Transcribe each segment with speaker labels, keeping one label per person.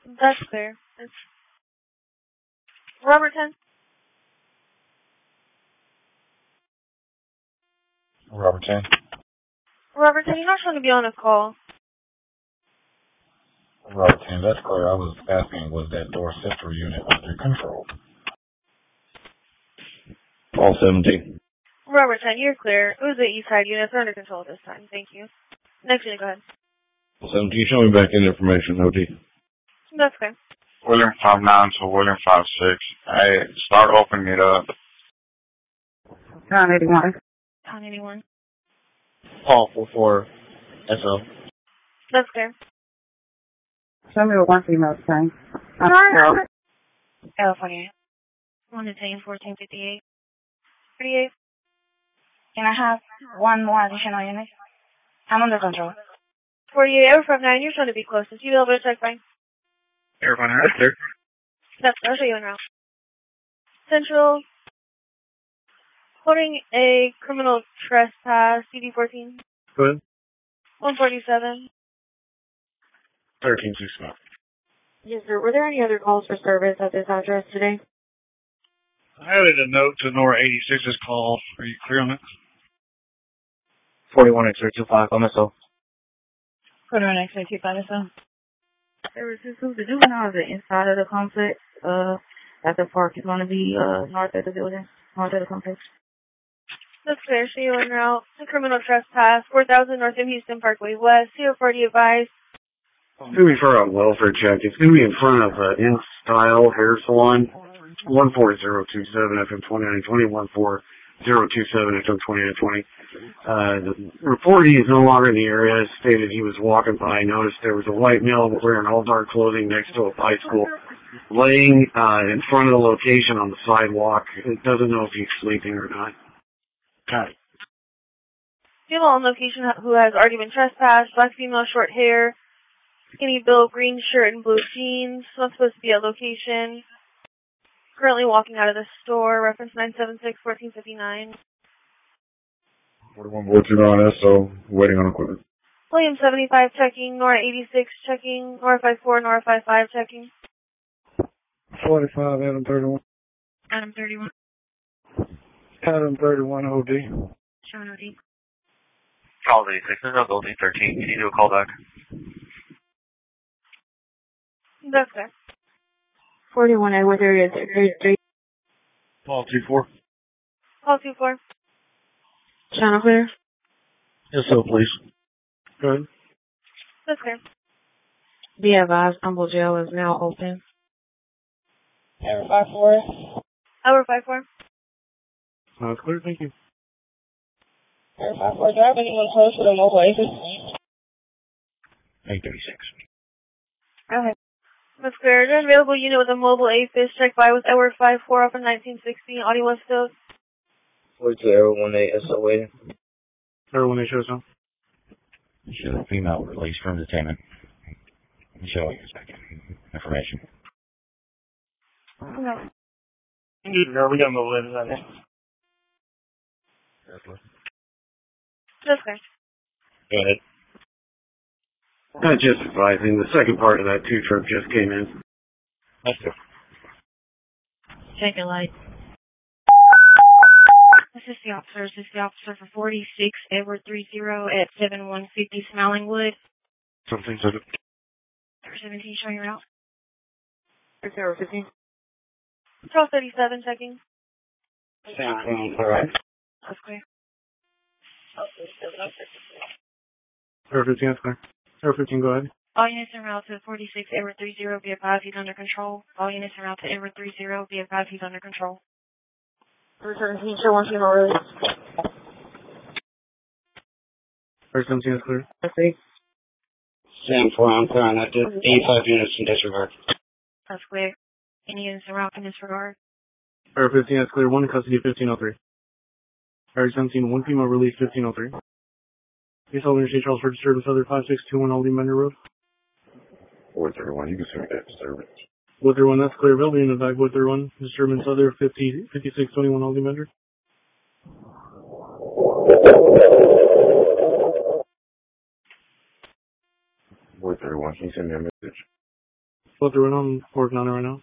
Speaker 1: That's clear. It's Robertson.
Speaker 2: Robertson.
Speaker 1: Robertson, you're not trying to be on a call.
Speaker 2: Robertson, that's clear. I was asking, was that door sister unit under control?
Speaker 3: All 17.
Speaker 1: Robertson, you're clear. It was the east side units. They're under control this time. Thank you. Next unit, go ahead.
Speaker 3: 17, show me back in information, OT.
Speaker 1: That's clear.
Speaker 4: William 5-9 to William 5-6. Hey, start opening it up.
Speaker 5: Town 81.
Speaker 1: Town 81.
Speaker 3: Paul 44 SO.
Speaker 1: That's clear.
Speaker 5: Show me what one female saying.
Speaker 1: California. 1 to 10, 1458. 38.
Speaker 5: Can I have one more additional unit? I'm under control.
Speaker 1: 48, Air 59, you're trying to be closest. You able to check by?
Speaker 4: Air 59, sir.
Speaker 1: That's clear. I'll show you in route. Central. Holding a criminal trespass, CD14.
Speaker 4: Go ahead.
Speaker 1: 147.
Speaker 4: 13-2
Speaker 5: Yes, sir. Were there any other calls for service at this address today?
Speaker 4: I added a note to Nora 86's call. Are you clear on that?
Speaker 3: 41X25 MSO.
Speaker 5: 41X25 SO. There was just the juveniles inside of the complex. That the park is going to be north of the building, north of the complex.
Speaker 1: That's clear. Show you in route. Criminal trespass, 4000 North of Houston Parkway West. CO40 advised.
Speaker 6: It's going to be for a welfare check. It's going to be in front of In Style Hair Salon, 14027 FM 2920, 14027 FM 2920. The reportee is no longer in the area. Stated he was walking by. Noticed there was a white male wearing all dark clothing next to a bicycle, laying in front of the location on the sidewalk. It doesn't know if he's sleeping or not. Got it.
Speaker 1: Female on location who has already been trespassed. Black female, short hair. Skinny build, green shirt and blue jeans. Not supposed to be at location. Currently walking out of the store. Reference 976-1459.
Speaker 2: 41 SO, waiting on equipment.
Speaker 1: William 75 checking. Nora 86 checking. Nora 54, Nora 55 checking.
Speaker 7: 45, Adam 31.
Speaker 1: Adam 31.
Speaker 7: Adam 31, OD.
Speaker 1: Sean OD.
Speaker 3: Call 86, no, OD 13. Can you do a call back?
Speaker 1: That's clear.
Speaker 5: 41A, what area is it?
Speaker 4: Paul 24.
Speaker 1: Call 24.
Speaker 5: Channel clear?
Speaker 4: Yes, so please. Go ahead.
Speaker 1: That's clear.
Speaker 5: Be advised, Humble Jail is now open.
Speaker 1: Hour 54. Hour 54.
Speaker 4: That's clear, thank you.
Speaker 1: Hour 54. Do I have anyone close to the mobile agent?
Speaker 3: 836.
Speaker 1: Go ahead. That's clear. An available unit with a mobile AFIS check by with Edward 54 off of 1960. Audio was filled.
Speaker 3: 42 Arrow 18 SO waiting.
Speaker 4: Arrow 18 shows up.
Speaker 2: Should a female released from detainment. Showing information.
Speaker 1: No.
Speaker 4: No, we got mobile agents out there.
Speaker 1: That's clear.
Speaker 3: Go ahead.
Speaker 6: Just advising, the second part of that 2 truck just came in.
Speaker 3: That's good.
Speaker 5: Second light. This is the officer. This is the officer for 46 Edward 30 at 7150 Smiling Wood.
Speaker 4: Something said it.
Speaker 5: 17 showing your route.
Speaker 6: 15.
Speaker 1: 1237 checking.
Speaker 6: Alright.
Speaker 1: That's clear.
Speaker 4: Arrow 15, that's clear. Arrow 15, go ahead.
Speaker 5: All units en route to 46 Edward 30, be advised he's under control. All units en route to Edward 30, be advised he's under control.
Speaker 1: 17, show one female release.
Speaker 4: Arrow 17 is clear.
Speaker 1: That's clear.
Speaker 6: Sam 4, I'm clear on that. 85 units in disregard.
Speaker 5: That's clear. Any units en route in disregard.
Speaker 4: Arrow 15, that's clear. 1 in custody, 1503. Arrow 17, 1 female release, 1503. Case Alderman St. Charles for disturbance, other 5621 Alderman Bender Road.
Speaker 2: 431, you can send that disturbance.
Speaker 4: 431, that's clear. Building in the back, 431. Disturbance, other 5621 Alderman Bender.
Speaker 2: 431, can you send me a message?
Speaker 4: Go through it. I'm working on it right now.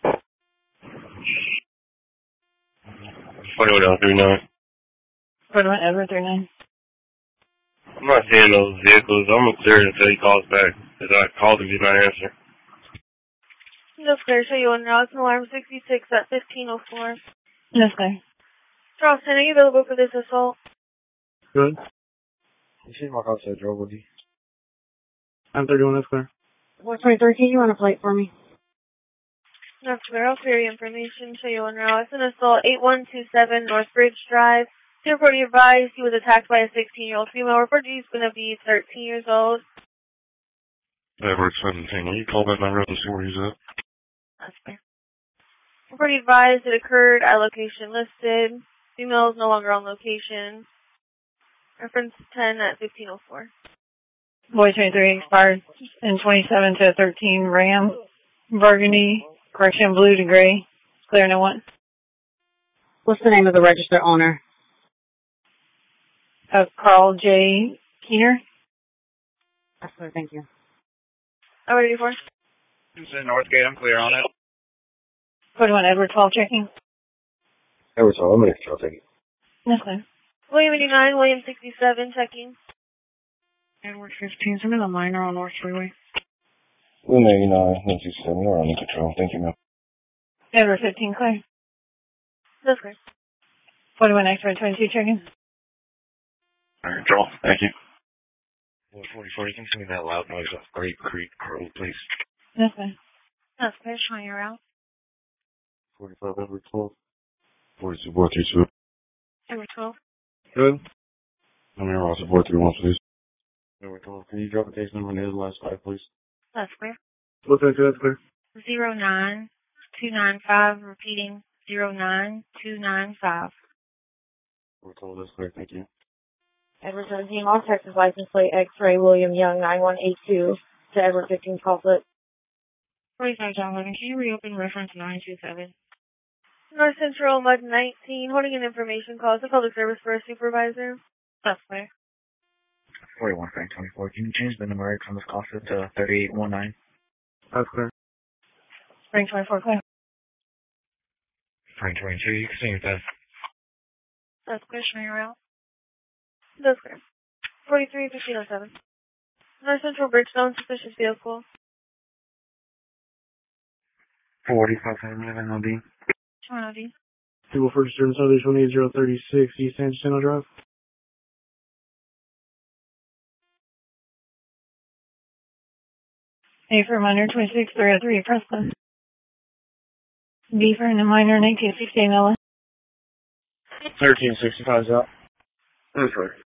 Speaker 3: 2139.
Speaker 5: 41 Edward 39.
Speaker 3: I'm not seeing those vehicles. I'm gonna clear it until he calls back. Because I called him, he's not answering.
Speaker 1: That's clear. Show you on route. Alarm 66 at 1504.
Speaker 5: That's clear.
Speaker 1: Charleston, are you available for this assault?
Speaker 4: Good.
Speaker 6: You see my house at drove with you?
Speaker 4: I'm 31, that's clear.
Speaker 5: 123, can you run a plate for me?
Speaker 1: That's clear. I'll clear your information. Show you on route. It's an assault 8127 North Bridge Drive. To report you advised he was attacked by a 16-year-old female. Report he's going to be 13 years old.
Speaker 2: Edward 17. Will you call that number and see where he's at?
Speaker 1: That's clear. Report you advised it occurred at location listed. Female is no longer on location. Reference 10 at 1504.
Speaker 5: Boy 23 expired in 27 to 13 Ram, burgundy, correction blue to gray. Clear no one.
Speaker 8: What's the name of the registered owner?
Speaker 5: Carl J. Keener.
Speaker 8: That's clear, thank you.
Speaker 1: I'm ready for.
Speaker 3: This is Northgate. I'm clear on it.
Speaker 5: 41 Edward 12 checking.
Speaker 6: Edward 12, I'm gonna take it.
Speaker 5: That's clear.
Speaker 1: William 89, William 67 checking.
Speaker 8: Edward 15, send me the minor on North Freeway.
Speaker 2: 189, Nancy 7, you're under control. Thank you, ma'am.
Speaker 5: Edward 15 clear.
Speaker 1: That's clear.
Speaker 5: 41 X-ray 22 checking.
Speaker 2: Under control. Thank you.
Speaker 6: 44, you can send me that loud noise off Grape Creek Road, please.
Speaker 5: That's clear.
Speaker 1: That's clear. Showing your route.
Speaker 6: 45 Edward 12.
Speaker 2: 42, 432.
Speaker 1: Edward 12.
Speaker 4: Good.
Speaker 2: I'm here, Ross, 431, please.
Speaker 6: Edward 12, can you drop a case number and his last 5, please?
Speaker 1: That's clear.
Speaker 4: What's that? That's clear.
Speaker 1: 09295, repeating 09295.
Speaker 6: Edward 12, that's clear, thank you.
Speaker 8: Edward 17, all Texas license plate X-ray William Young 9182 to Edward 15 call flip.
Speaker 5: 45 John Logan, can you reopen reference 927?
Speaker 1: North Central Mud 19, holding an information call. It's a public service for a supervisor.
Speaker 5: That's clear.
Speaker 9: 41 Frank 24, can you change the numeric from this call to 3819?
Speaker 4: That's clear.
Speaker 5: Frank 24 clear.
Speaker 9: Frank 22, you can see with that.
Speaker 1: That's clear. Showing your route. That's clear. 43 1507. North Central Bridgestone, suspicious vehicle.
Speaker 6: 45 NOD.
Speaker 1: Toronto D.
Speaker 4: People for disturbance Southern 28036 East San Jacinto Drive.
Speaker 5: A for minor 26 303 Preston. B for a minor 1916 LA.
Speaker 6: 1365's out. That's right.